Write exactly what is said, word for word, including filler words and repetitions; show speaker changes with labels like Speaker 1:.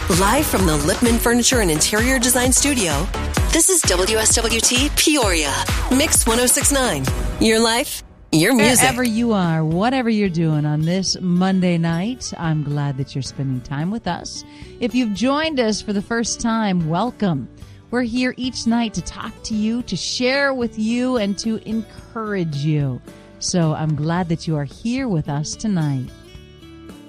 Speaker 1: Live from the Lipman Furniture and Interior Design Studio, this is W S W T Peoria, Mix ten sixty-nine. Your life, your music.
Speaker 2: Wherever you are, whatever you're doing on this Monday night, I'm glad that you're spending time with us. If you've joined us for the first time, welcome. We're here each night to talk to you, to share with you, and to encourage you. So I'm glad that you are here with us tonight.